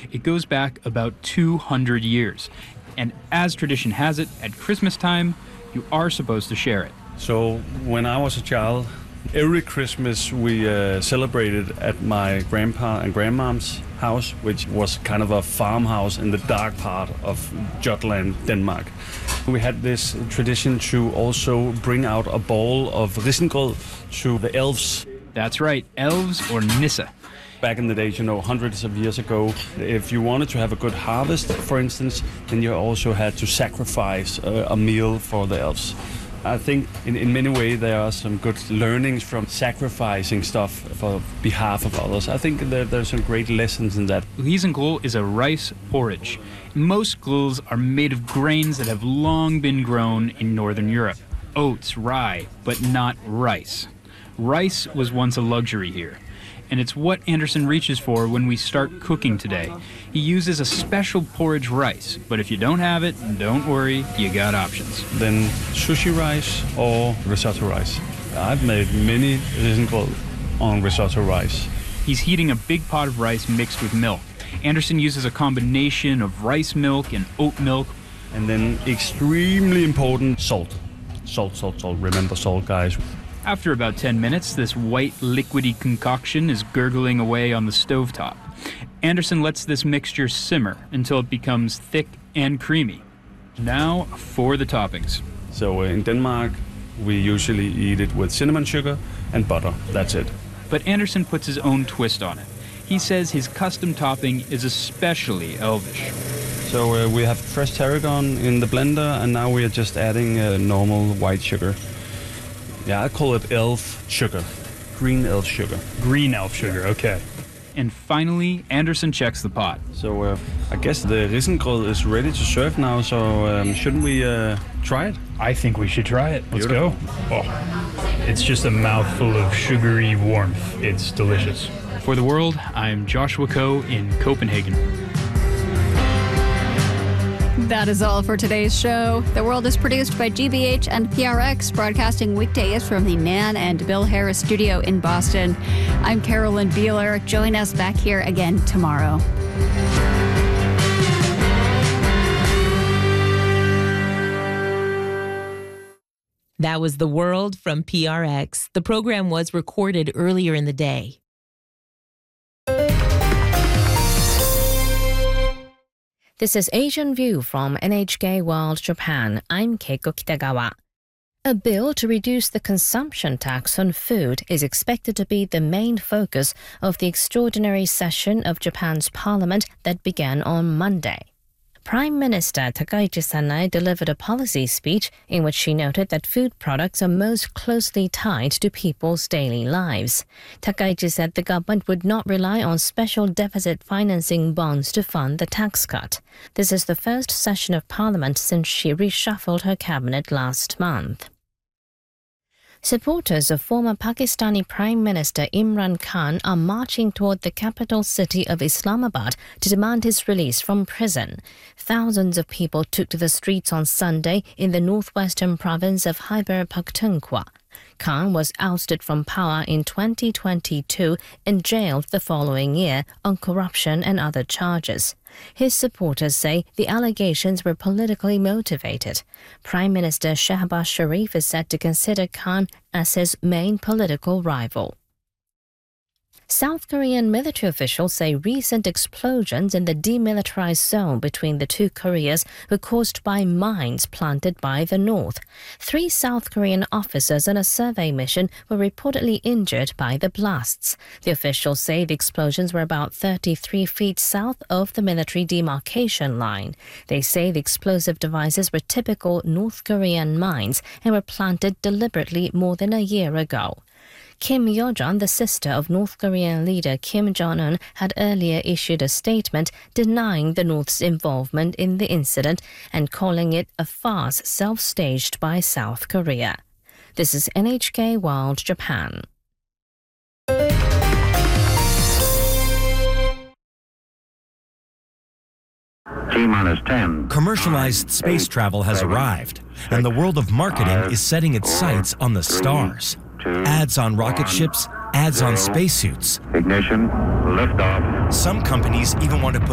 It goes back about 200 years. And as tradition has it, at Christmas time, you are supposed to share it. So when I was a child, every Christmas we celebrated at my grandpa and grandmom's house, which was kind of a farmhouse in the dark part of Jutland, Denmark. We had this tradition to also bring out a bowl of risengrød to the elves. That's right, elves or nisse. Back in the days, hundreds of years ago, if you wanted to have a good harvest, for instance, then you also had to sacrifice a meal for the elves. I think in many ways there are some good learnings from sacrificing stuff for behalf of others. I think there's some great lessons in that. Risengrød is a rice porridge. Most gløs are made of grains that have long been grown in Northern Europe. Oats, rye, but not rice. Rice was once a luxury here. And it's what Anderson reaches for when we start cooking today. He uses a special porridge rice, but if you don't have it, don't worry, you got options. Then sushi rice or risotto rice. I've made many risengrød on risotto rice. He's heating a big pot of rice mixed with milk. Anderson uses a combination of rice milk and oat milk. And then extremely important, salt. Salt. Remember salt, guys. After about 10 minutes, this white liquidy concoction is gurgling away on the stovetop. Anderson lets this mixture simmer until it becomes thick and creamy. Now for the toppings. So in Denmark, we usually eat it with cinnamon sugar and butter. That's it. But Anderson puts his own twist on it. He says his custom topping is especially elvish. So we have fresh tarragon in the blender, and now we are just adding normal white sugar. Yeah, I call it elf sugar. Green elf sugar. Green elf sugar, okay. And finally, Anderson checks the pot. So I guess the risengrød is ready to serve now, so shouldn't we try it? I think we should try it. Let's go. Oh, it's just a mouthful of sugary warmth. It's delicious. For The World, I'm Joshua Coe in Copenhagen. That is all for today's show. The World is produced by GBH and PRX, broadcasting weekdays from the Nan and Bill Harris studio in Boston. I'm Carolyn Beeler. Join us back here again tomorrow. That was The World from PRX. The program was recorded earlier in the day. This is Asian View from NHK World Japan. I'm Keiko Kitagawa. A bill to reduce the consumption tax on food is expected to be the main focus of the extraordinary session of Japan's parliament that began on Monday. Prime Minister Takaichi Sanae delivered a policy speech in which she noted that food products are most closely tied to people's daily lives. Takaichi said the government would not rely on special deficit financing bonds to fund the tax cut. This is the first session of parliament since she reshuffled her cabinet last month. Supporters of former Pakistani Prime Minister Imran Khan are marching toward the capital city of Islamabad to demand his release from prison. Thousands of people took to the streets on Sunday in the northwestern province of Khyber Pakhtunkhwa. Khan was ousted from power in 2022 and jailed the following year on corruption and other charges. His supporters say the allegations were politically motivated. Prime Minister Shehbaz Sharif is said to consider Khan as his main political rival. South Korean military officials say recent explosions in the demilitarized zone between the two Koreas were caused by mines planted by the North. 3 South Korean officers on a survey mission were reportedly injured by the blasts. The officials say the explosions were about 33 feet south of the military demarcation line. They say the explosive devices were typical North Korean mines and were planted deliberately more than a year ago. Kim Yo-jong, the sister of North Korean leader Kim Jong-un, had earlier issued a statement denying the North's involvement in the incident and calling it a farce self-staged by South Korea. This is NHK World Japan. T-minus 10. Commercialized space travel has arrived, and the world of marketing is setting its sights on the stars. Ads on rocket ships, ads on spacesuits. Ignition, liftoff. Some companies even want to put